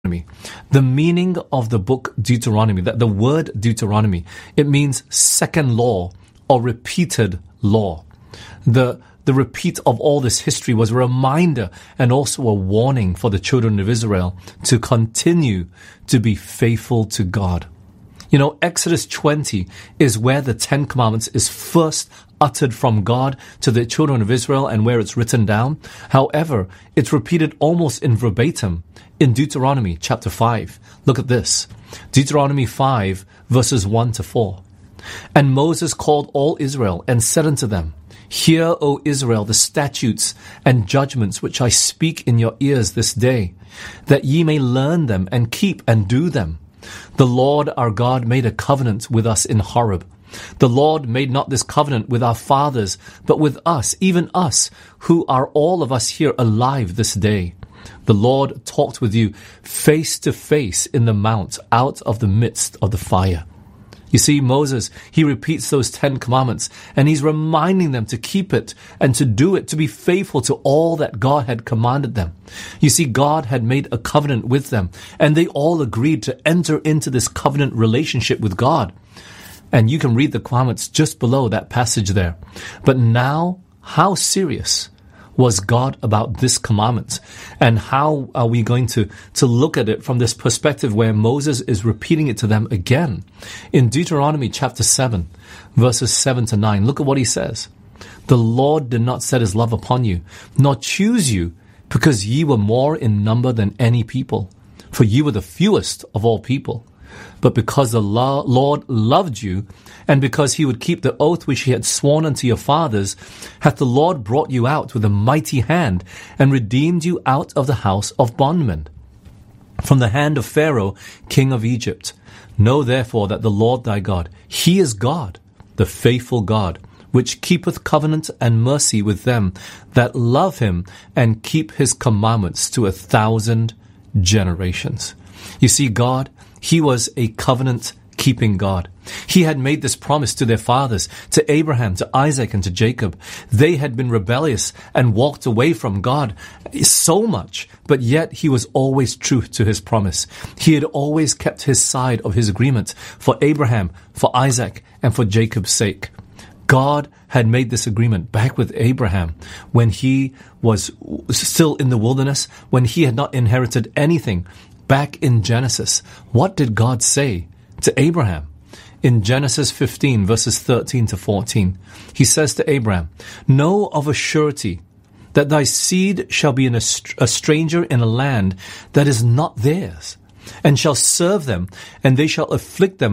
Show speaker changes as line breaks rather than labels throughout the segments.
The meaning of the book Deuteronomy, that the word Deuteronomy, it means second law or repeated law. The repeat of all this history was a reminder and also a warning for the children of Israel to continue to be faithful to God. You know, Exodus 20 is where the Ten Commandments is first uttered from God to the children of Israel and where it's written down. However, it's repeated almost in verbatim in Deuteronomy chapter 5. Look at this. Deuteronomy 5 verses 1 to 4. And Moses called all Israel and said unto them, Hear, O Israel, the statutes and judgments which I speak in your ears this day, that ye may learn them and keep and do them. The Lord our God made a covenant with us in Horeb. The Lord made not this covenant with our fathers, but with us, even us, who are all of us here alive this day. The Lord talked with you face to face in the mount out of the midst of the fire. You see, Moses, he repeats those 10 commandments and he's reminding them to keep it and to do it, to be faithful to all that God had commanded them. You see, God had made a covenant with them and they all agreed to enter into this covenant relationship with God. And you can read the commandments just below that passage there. But now, how serious was God about this commandment? And how are we going to look at it from this perspective where Moses is repeating it to them again? In Deuteronomy chapter 7, verses 7 to 9, look at what he says. The Lord did not set his love upon you, nor choose you, because ye were more in number than any people. For ye were the fewest of all people. But because the Lord loved you, and because he would keep the oath which he had sworn unto your fathers, hath the Lord brought you out with a mighty hand, and redeemed you out of the house of bondmen, from the hand of Pharaoh, king of Egypt. Know therefore that the Lord thy God, he is God, the faithful God, which keepeth covenant and mercy with them that love him, and keep his commandments to 1,000 generations. You see, God, he was a covenant-keeping God. He had made this promise to their fathers, to Abraham, to Isaac, and to Jacob. They had been rebellious and walked away from God so much, but yet he was always true to his promise. He had always kept his side of his agreement for Abraham, for Isaac, and for Jacob's sake. God had made this agreement back with Abraham when he was still in the wilderness, when he had not inherited anything. Back in Genesis, what did God say to Abraham? In Genesis 15, verses 13 to 14, he says to Abraham, Know of a surety that thy seed shall be a stranger in a land that is not theirs, and shall serve them, and they shall afflict them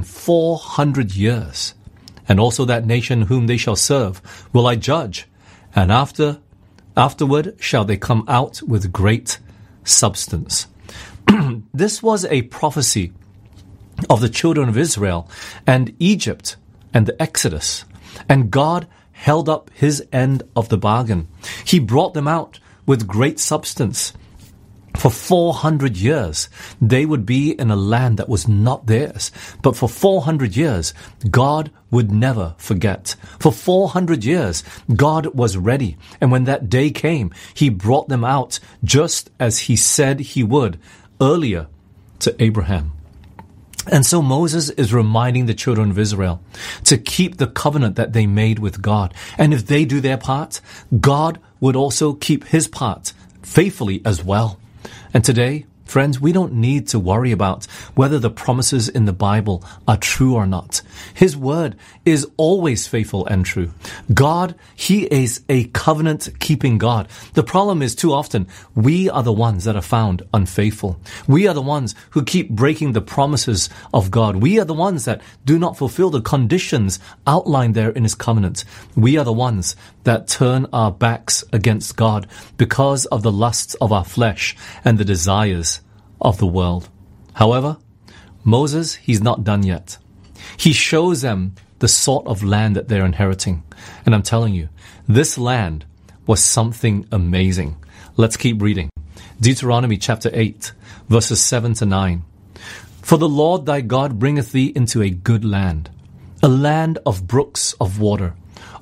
400 years. And also that nation whom they shall serve will I judge, and afterward shall they come out with great substance. This was a prophecy of the children of Israel and Egypt and the Exodus. And God held up his end of the bargain. He brought them out with great substance. For 400 years, they would be in a land that was not theirs. But for 400 years, God would never forget. For 400 years, God was ready. And when that day came, he brought them out just as he said he would earlier to Abraham. And so Moses is reminding the children of Israel to keep the covenant that they made with God. And if they do their part, God would also keep his part faithfully as well. And today, friends, we don't need to worry about whether the promises in the Bible are true or not. His word is always faithful and true. God, he is a covenant-keeping God. The problem is too often we are the ones that are found unfaithful. We are the ones who keep breaking the promises of God. We are the ones that do not fulfill the conditions outlined there in his covenant. We are the ones that turn our backs against God because of the lusts of our flesh and the desires of the world. However, Moses, he's not done yet. He shows them the sort of land that they're inheriting. And I'm telling you, this land was something amazing. Let's keep reading. Deuteronomy chapter 8, verses 7 to 9. For the Lord thy God bringeth thee into a good land, a land of brooks of water,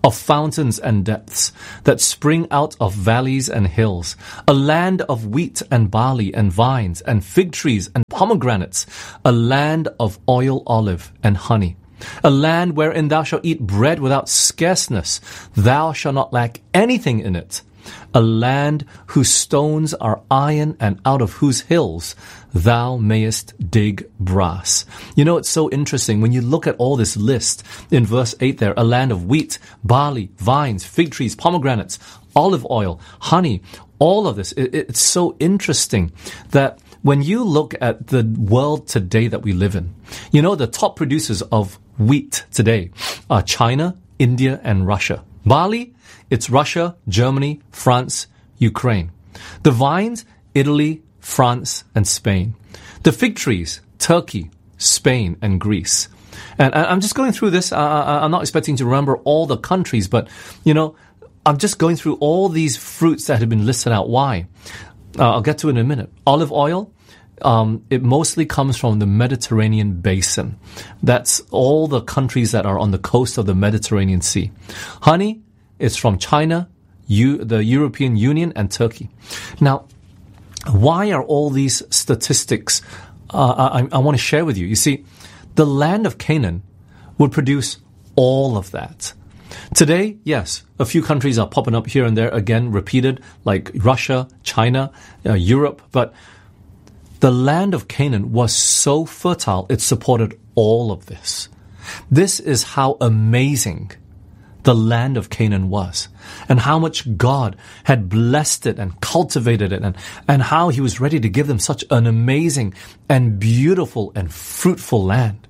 of fountains and depths that spring out of valleys and hills, a land of wheat and barley and vines and fig trees and pomegranates, a land of oil, olive, and honey, a land wherein thou shalt eat bread without scarceness, thou shalt not lack anything in it, a land whose stones are iron and out of whose hills thou mayest dig brass. You know, it's so interesting when you look at all this list in verse 8 there, a land of wheat, barley, vines, fig trees, pomegranates, olive oil, honey, all of this. It's so interesting that when you look at the world today that we live in, you know, the top producers of wheat today are China, India, and Russia. Barley, it's Russia, Germany, France, Ukraine. The vines, Italy, France, and Spain. The fig trees, Turkey, Spain, and Greece. And I'm just going through this. I'm not expecting to remember all the countries, but, you know, I'm just going through all these fruits that have been listed out. Why? I'll get to it in a minute. Olive oil, it mostly comes from the Mediterranean basin. That's all the countries that are on the coast of the Mediterranean Sea. Honey is from China, the European Union, and Turkey. Now, why are all these statistics I want to share with you? You see, the land of Canaan would produce all of that. Today, yes, a few countries are popping up here and there, again, repeated, like Russia, China, Europe, but the land of Canaan was so fertile, it supported all of this. This is how amazing the land of Canaan was, and how much God had blessed it and cultivated it, and how he was ready to give them such an amazing and beautiful and fruitful land.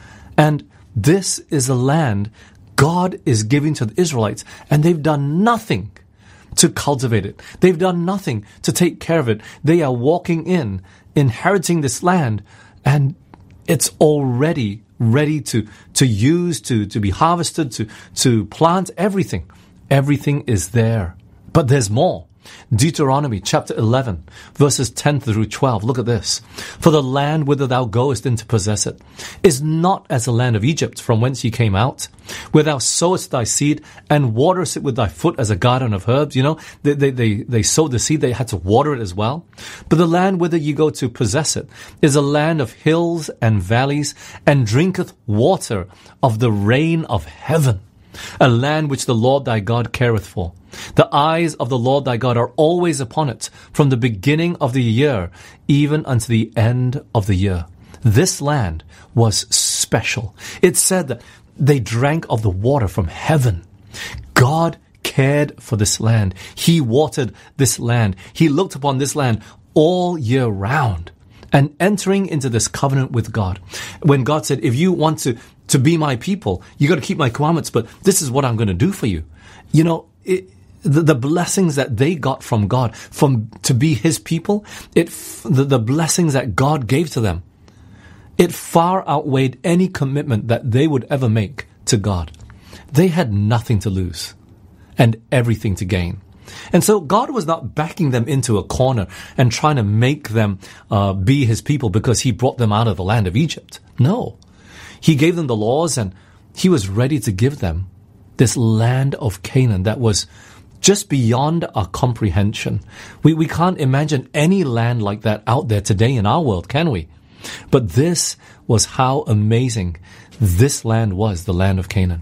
And this is a land God is giving to the Israelites, and they've done nothing to cultivate it. They've done nothing to take care of it. They are walking in, inheriting this land, and it's already ready to use, to be harvested, to plant everything. Everything is there. But there's more. Deuteronomy chapter 11, verses 10 through 12. Look at this. For the land whither thou goest in to possess it is not as the land of Egypt, from whence ye came out, where thou sowest thy seed and waterest it with thy foot as a garden of herbs. You know, they sowed the seed, they had to water it as well. But the land whither ye go to possess it is a land of hills and valleys, and drinketh water of the rain of heaven, a land which the Lord thy God careth for. The eyes of the Lord thy God are always upon it, from the beginning of the year, even unto the end of the year. This land was special. It said that they drank of the water from heaven. God cared for this land. He watered this land. He looked upon this land all year round. And entering into this covenant with God, when God said, if you want to be my people, you got to keep my commandments, but this is what I'm going to do for you. You know, the blessings that they got from God, to be his people, the blessings that God gave to them, it far outweighed any commitment that they would ever make to God. They had nothing to lose and everything to gain. And so God was not backing them into a corner and trying to make them be his people because he brought them out of the land of Egypt. No. He gave them the laws, and he was ready to give them this land of Canaan that was just beyond our comprehension. We can't imagine any land like that out there today in our world, can we? But this was how amazing this land was, the land of Canaan.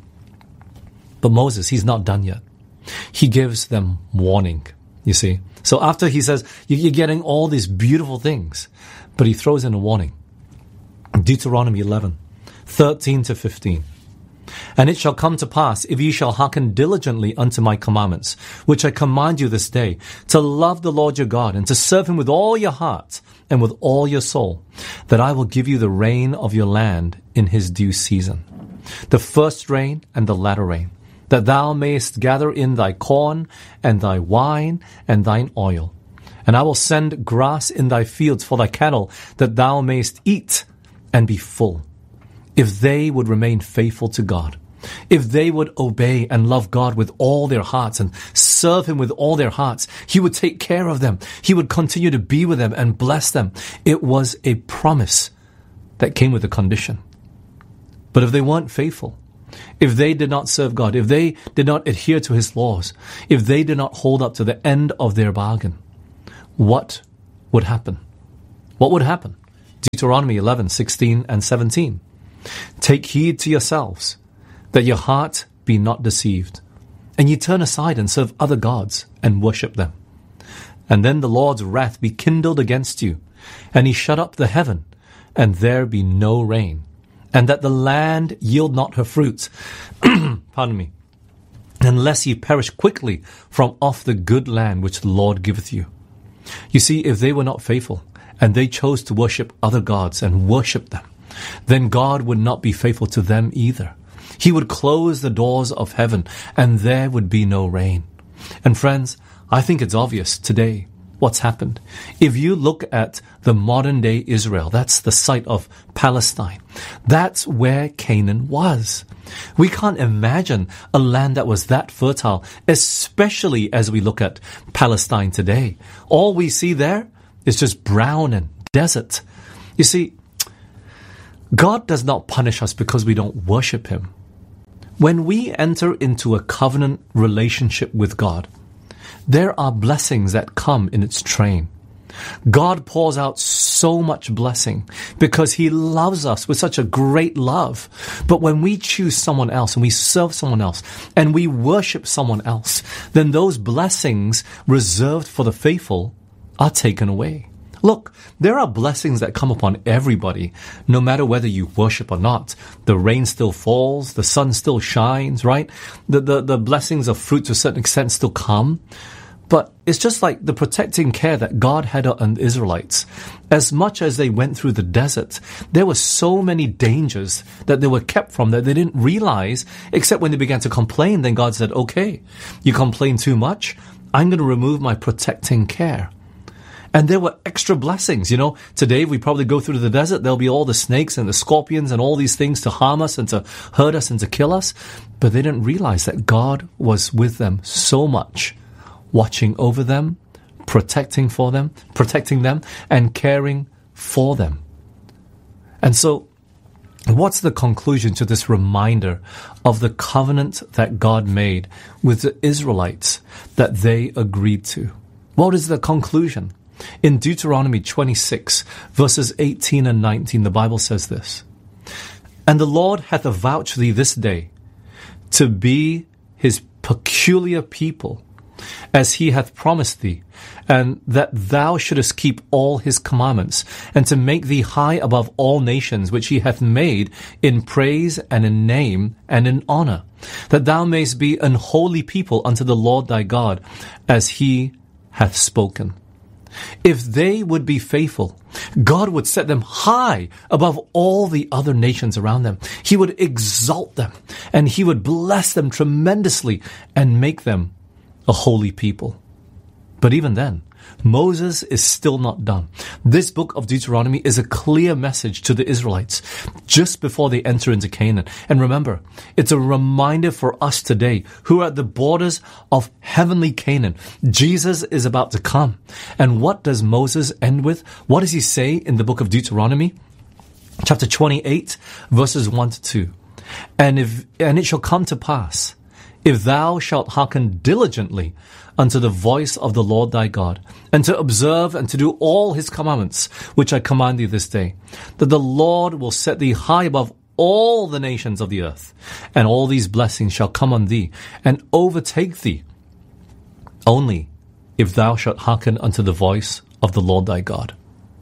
But Moses, he's not done yet. He gives them warning, you see. So after he says, you're getting all these beautiful things, but he throws in a warning. Deuteronomy 11, 13 to 15. And it shall come to pass, if ye shall hearken diligently unto my commandments, which I command you this day, to love the Lord your God, and to serve him with all your heart and with all your soul, that I will give you the rain of your land in his due season, the first rain and the latter rain, that thou mayest gather in thy corn and thy wine and thine oil. And I will send grass in thy fields for thy cattle, that thou mayest eat and be full. If they would remain faithful to God, if they would obey and love God with all their hearts and serve him with all their hearts, he would take care of them. He would continue to be with them and bless them. It was a promise that came with a condition. But if they weren't faithful, if they did not serve God, if they did not adhere to His laws, if they did not hold up to the end of their bargain, what would happen? What would happen? Deuteronomy 11:16 and 17. Take heed to yourselves, that your heart be not deceived, and ye turn aside and serve other gods and worship them. And then the Lord's wrath be kindled against you, and He shut up the heaven, and there be no rain, and that the land yield not her fruits, pardon me, unless ye perish quickly from off the good land which the Lord giveth you. You see, if they were not faithful, and they chose to worship other gods and worship them, then God would not be faithful to them either. He would close the doors of heaven, and there would be no rain. And friends, I think it's obvious today what's happened. If you look at the modern day Israel, that's the site of Palestine. That's where Canaan was. We can't imagine a land that was that fertile, especially as we look at Palestine today. All we see there is just brown and desert. You see, God does not punish us because we don't worship Him. When we enter into a covenant relationship with God, there are blessings that come in its train. God pours out so much blessing because He loves us with such a great love. But when we choose someone else and we serve someone else and we worship someone else, then those blessings reserved for the faithful are taken away. Look, there are blessings that come upon everybody, no matter whether you worship or not. The rain still falls, the sun still shines, right? The blessings of fruit to a certain extent still come. But it's just like the protecting care that God had on the Israelites. As much as they went through the desert, there were so many dangers that they were kept from that they didn't realize, except when they began to complain. Then God said, okay, you complain too much, I'm going to remove my protecting care. And there were extra blessings. You know, today we probably go through the desert, there'll be all the snakes and the scorpions and all these things to harm us and to hurt us and to kill us. But they didn't realize that God was with them so much, watching over them, protecting them, and caring for them. And so, what's the conclusion to this reminder of the covenant that God made with the Israelites that they agreed to? What is the conclusion? In Deuteronomy 26, verses 18 and 19, the Bible says this: And the Lord hath avouched thee this day to be His peculiar people, as He hath promised thee, and that thou shouldest keep all His commandments, and to make thee high above all nations which He hath made in praise and in name and in honor, that thou mayst be an holy people unto the Lord thy God, as He hath spoken. If they would be faithful, God would set them high above all the other nations around them. He would exalt them, and He would bless them tremendously and make them a holy people. But even then, Moses is still not done. This book of Deuteronomy is a clear message to the Israelites just before they enter into Canaan. And remember, it's a reminder for us today who are at the borders of heavenly Canaan. Jesus is about to come. And what does Moses end with? What does he say in the book of Deuteronomy? Chapter 28, verses 1 to 2. And it shall come to pass, if thou shalt hearken diligently unto the voice of the Lord thy God, and to observe and to do all His commandments, which I command thee this day, that the Lord will set thee high above all the nations of the earth, and all these blessings shall come on thee, and overtake thee, only if thou shalt hearken unto the voice of the Lord thy God.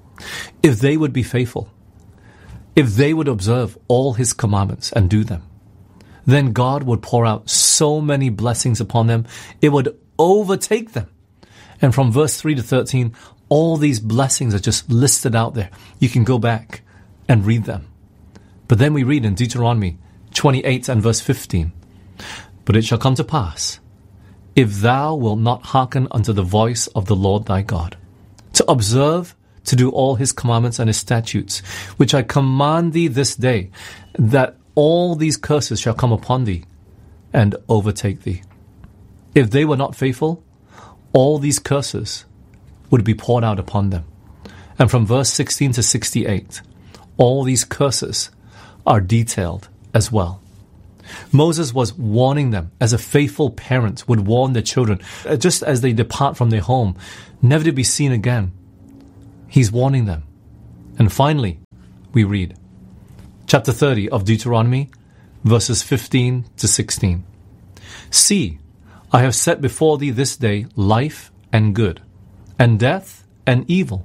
If they would be faithful, if they would observe all His commandments and do them, then God would pour out so many blessings upon them, it would overtake them. And from verse 3 to 13, all these blessings are just listed out there. You can go back and read them. But then we read in Deuteronomy 28 and verse 15, But it shall come to pass, if thou wilt not hearken unto the voice of the Lord thy God, to observe, to do all His commandments and His statutes, which I command thee this day, that all these curses shall come upon thee and overtake thee. If they were not faithful, all these curses would be poured out upon them. And from verse 16 to 68, all these curses are detailed as well. Moses was warning them as a faithful parent would warn their children, just as they depart from their home, never to be seen again. He's warning them. And finally, we read chapter 30 of Deuteronomy, verses 15 to 16. See, I have set before thee this day life and good, and death and evil.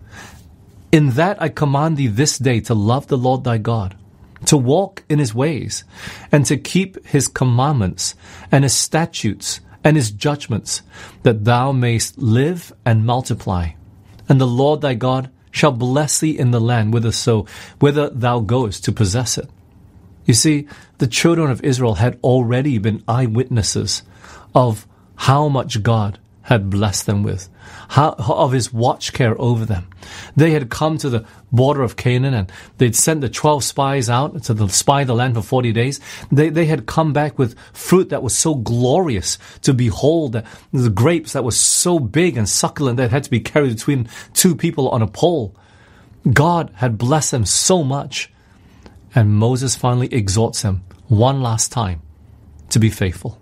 In that I command thee this day to love the Lord thy God, to walk in his ways, and to keep his commandments, and his statutes, and his judgments, that thou mayst live and multiply. And the Lord thy God shall bless thee in the land whither thou goest to possess it. You see, the children of Israel had already been eyewitnesses of how much God had blessed them with, of his watch care over them. They had come to the border of Canaan, and they'd sent the 12 spies out to spy the land for 40 days. They had come back with fruit that was so glorious to behold, the grapes that were so big and succulent that had to be carried between two people on a pole. God had blessed them so much. And Moses finally exhorts them one last time to be faithful.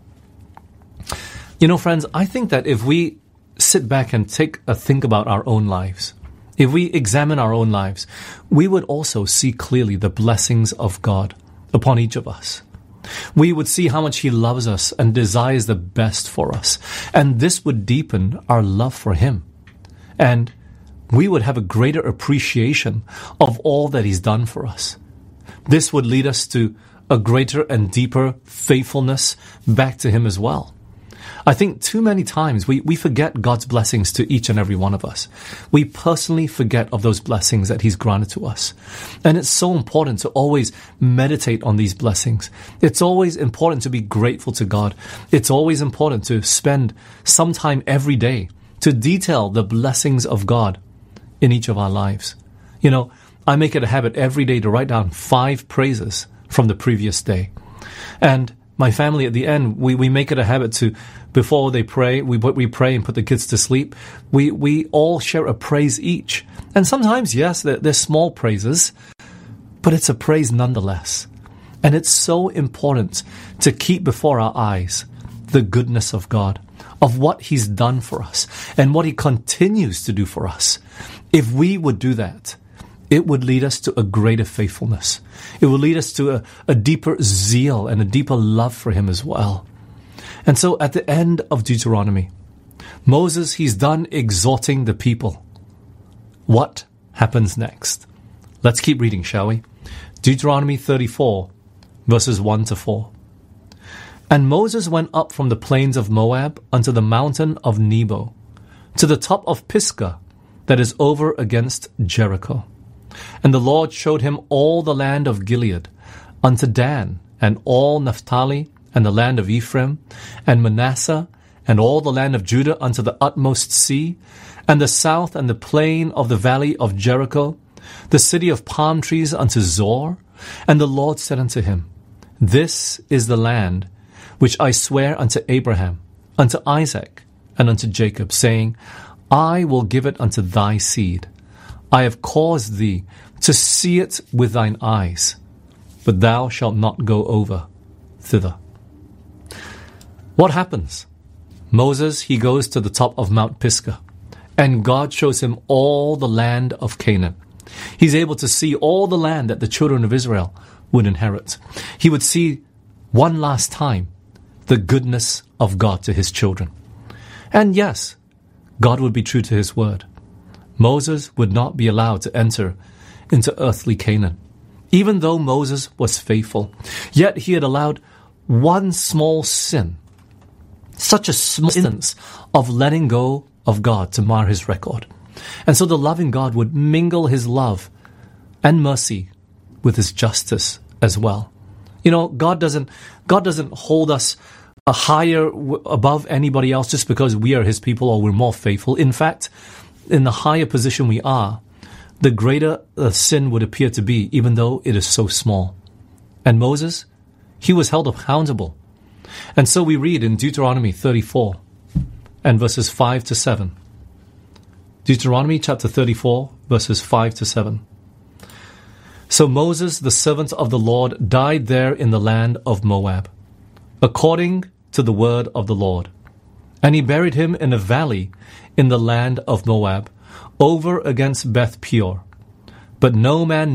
You know, friends, I think that if we sit back and take a think about our own lives, if we examine our own lives, we would also see clearly the blessings of God upon each of us. We would see how much he loves us and desires the best for us. And this would deepen our love for him. And we would have a greater appreciation of all that he's done for us. This would lead us to a greater and deeper faithfulness back to him as well. I think too many times we forget God's blessings to each and every one of us. We personally forget of those blessings that he's granted to us. And it's so important to always meditate on these blessings. It's always important to be grateful to God. It's always important to spend some time every day to detail the blessings of God in each of our lives. You know, I make it a habit every day to write down 5 praises from the previous day. And my family at the end, we make it a habit to, before they pray, we pray and put the kids to sleep. We all share a praise each. And sometimes, yes, they're small praises, but it's a praise nonetheless. And it's so important to keep before our eyes the goodness of God, of what he's done for us and what he continues to do for us. If we would do that, it would lead us to a greater faithfulness. It will lead us to a deeper zeal and a deeper love for him as well. And so at the end of Deuteronomy, Moses, he's done exhorting the people. What happens next? Let's keep reading, shall we? Deuteronomy 34, verses 1 to 4. And Moses went up from the plains of Moab unto the mountain of Nebo, to the top of Pisgah, that is over against Jericho. And the Lord showed him all the land of Gilead, unto Dan, and all Naphtali, and the land of Ephraim, and Manasseh, and all the land of Judah unto the utmost sea, and the south and the plain of the valley of Jericho, the city of palm trees unto Zor. And the Lord said unto him, This is the land which I swear unto Abraham, unto Isaac, and unto Jacob, saying, I will give it unto thy seed. I have caused thee to see it with thine eyes, but thou shalt not go over thither. What happens? Moses, he goes to the top of Mount Pisgah, and God shows him all the land of Canaan. He's able to see all the land that the children of Israel would inherit. He would see one last time the goodness of God to his children. And yes, God would be true to his word. Moses would not be allowed to enter into earthly Canaan. Even though Moses was faithful, yet he had allowed one small sin, such a small instance of letting go of God, to mar his record. And so the loving God would mingle his love and mercy with his justice as well. You know, God doesn't hold us higher above anybody else just because we are his people or we're more faithful. In fact, in the higher position we are, the greater the sin would appear to be, even though it is so small. And Moses, he was held accountable. And so we read in Deuteronomy 34 and verses 5 to 7. Deuteronomy chapter 34, verses 5 to 7. So Moses, the servant of the Lord, died there in the land of Moab, according to the word of the Lord. And he buried him in a valley in the land of Moab, over against Beth Peor. But no man